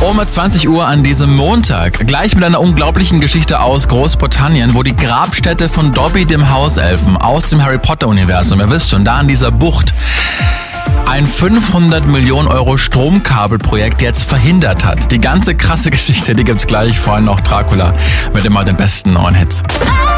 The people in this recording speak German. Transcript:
Um 20 Uhr an diesem Montag. Gleich mit einer unglaublichen Geschichte aus Großbritannien, wo die Grabstätte von Dobby, dem Hauselfen, aus dem Harry Potter-Universum, ihr wisst schon, da an dieser Bucht, ein 500 Millionen Euro Stromkabelprojekt jetzt verhindert hat. Die ganze krasse Geschichte, die gibt's gleich. Vorhin noch Dracula mit immer den besten neuen Hits.